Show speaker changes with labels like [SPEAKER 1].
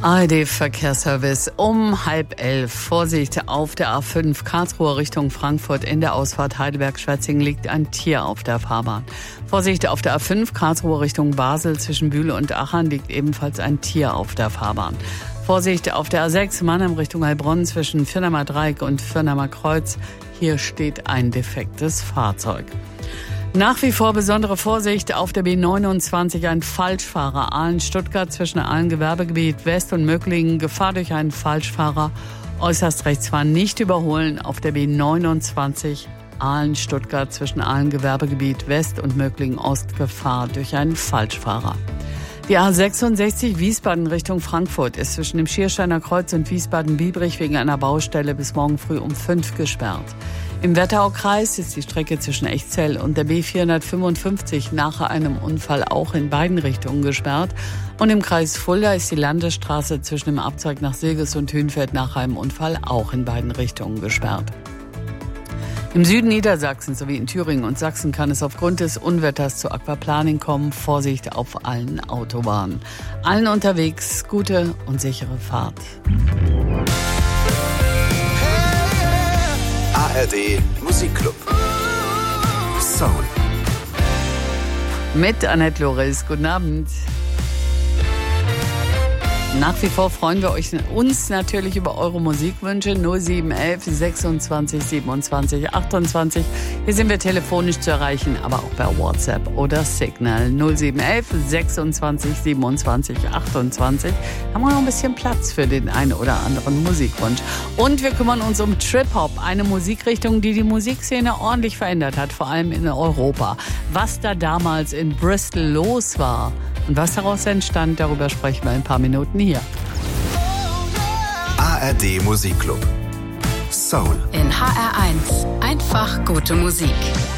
[SPEAKER 1] ARD-Verkehrsservice um 10:30. Vorsicht, auf der A5 Karlsruhe Richtung Frankfurt in der Ausfahrt Heidelberg-Schwetzingen liegt ein Tier auf der Fahrbahn. Vorsicht, auf der A5 Karlsruhe Richtung Basel zwischen Bühle und Aachen liegt ebenfalls ein Tier auf der Fahrbahn. Vorsicht, auf der A6 Mannheim Richtung Heilbronn zwischen Firnheimer Dreieck und Firnheimer Kreuz. Hier steht ein defektes Fahrzeug. Nach wie vor besondere Vorsicht auf der B29, ein Falschfahrer. Aalen-Stuttgart zwischen Aalen-Gewerbegebiet West und Möcklingen. Gefahr durch einen Falschfahrer. Äußerst rechts fahren, nicht überholen auf der B29 Aalen-Stuttgart zwischen Aalen-Gewerbegebiet West und Möcklingen Ost. Gefahr durch einen Falschfahrer. Die A66 Wiesbaden Richtung Frankfurt ist zwischen dem Schiersteiner Kreuz und Wiesbaden-Biebrich wegen einer Baustelle bis morgen früh um 5 gesperrt. Im Wetteraukreis ist die Strecke zwischen Echzell und der B455 nach einem Unfall auch in beiden Richtungen gesperrt. Und im Kreis Fulda ist die Landesstraße zwischen dem Abzweig nach Silges und Hünfeld nach einem Unfall auch in beiden Richtungen gesperrt. Im Süden Niedersachsen sowie in Thüringen und Sachsen kann es aufgrund des Unwetters zu Aquaplaning kommen. Vorsicht auf allen Autobahnen. Allen unterwegs gute und sichere Fahrt.
[SPEAKER 2] ARD Musikclub. Soul.
[SPEAKER 1] Mit Annette Loris. Guten Abend. Nach wie vor freuen wir uns natürlich über eure Musikwünsche 0711 26 27 28. Hier sind wir telefonisch zu erreichen, aber auch per WhatsApp oder Signal 0711 26 27 28. Haben wir noch ein bisschen Platz für den einen oder anderen Musikwunsch. Und wir kümmern uns um Trip-Hop, eine Musikrichtung, die die Musikszene ordentlich verändert hat, vor allem in Europa. Was da damals in Bristol los war und was daraus entstand, darüber sprechen wir in ein paar Minuten hier.
[SPEAKER 2] ARD Musikclub. Soul.
[SPEAKER 3] In HR1. Einfach gute Musik.